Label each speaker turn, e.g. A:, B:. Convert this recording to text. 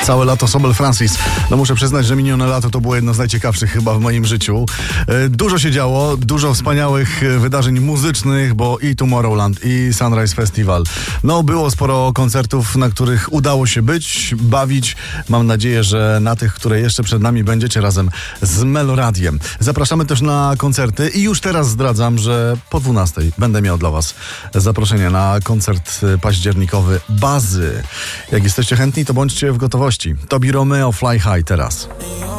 A: Całe lato Sobel Francis. No muszę przyznać, że minione lato to było jedno z najciekawszych chyba w moim życiu. Dużo się działo, dużo wspaniałych wydarzeń muzycznych, bo i Tomorrowland, i Sunrise Festival. No było sporo koncertów, na których udało się być, bawić. Mam nadzieję, że na tych, które jeszcze przed nami będziecie razem z Meloradiem. Zapraszamy też na koncerty i już teraz zdradzam, że po 12 będę miał dla was zaproszenie na koncert październikowy Bazy. Jak jesteście chętni, to bądźcie w gotowości. Tobi Romeo, Fly High teraz.